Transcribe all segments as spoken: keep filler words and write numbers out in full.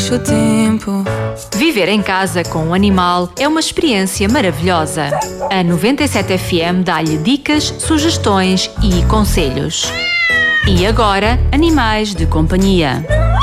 deixa o tempo. Viver em casa com um animal é uma experiência maravilhosa. A noventa e sete F M dá-lhe dicas, sugestões e conselhos. E agora, animais de companhia.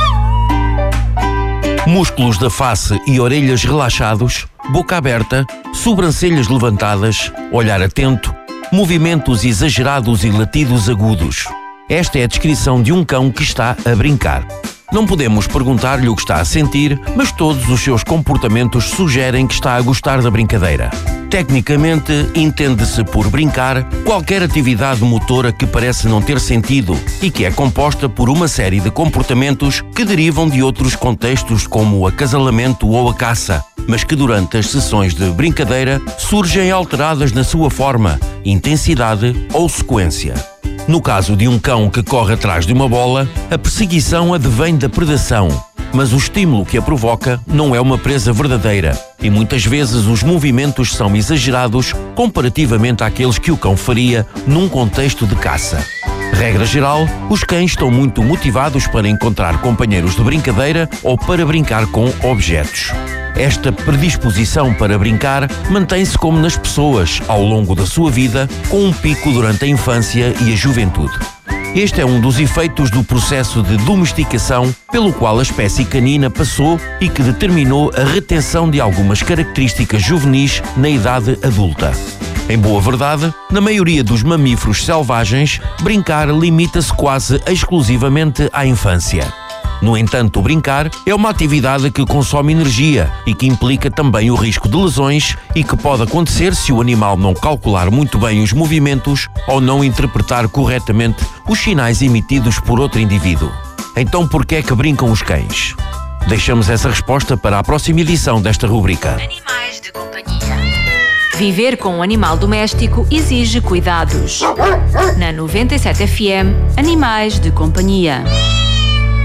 Músculos da face e orelhas relaxados, boca aberta, sobrancelhas levantadas, olhar atento, movimentos exagerados e latidos agudos. Esta é a descrição de um cão que está a brincar. Não podemos perguntar-lhe o que está a sentir, mas todos os seus comportamentos sugerem que está a gostar da brincadeira. Tecnicamente, entende-se por brincar qualquer atividade motora que parece não ter sentido e que é composta por uma série de comportamentos que derivam de outros contextos como o acasalamento ou a caça, mas que durante as sessões de brincadeira surgem alteradas na sua forma, intensidade ou sequência. No caso de um cão que corre atrás de uma bola, a perseguição advém da predação, mas o estímulo que a provoca não é uma presa verdadeira e muitas vezes os movimentos são exagerados comparativamente àqueles que o cão faria num contexto de caça. Regra geral, os cães estão muito motivados para encontrar companheiros de brincadeira ou para brincar com objetos. Esta predisposição para brincar mantém-se como nas pessoas ao longo da sua vida, com um pico durante a infância e a juventude. Este é um dos efeitos do processo de domesticação pelo qual a espécie canina passou e que determinou a retenção de algumas características juvenis na idade adulta. Em boa verdade, na maioria dos mamíferos selvagens, brincar limita-se quase exclusivamente à infância. No entanto, o brincar é uma atividade que consome energia e que implica também o risco de lesões e que pode acontecer se o animal não calcular muito bem os movimentos ou não interpretar corretamente os sinais emitidos por outro indivíduo. Então, por que é que brincam os cães? Deixamos essa resposta para a próxima edição desta rubrica. Animais de companhia. Viver com um animal doméstico exige cuidados. Na noventa e sete F M, Animais de companhia.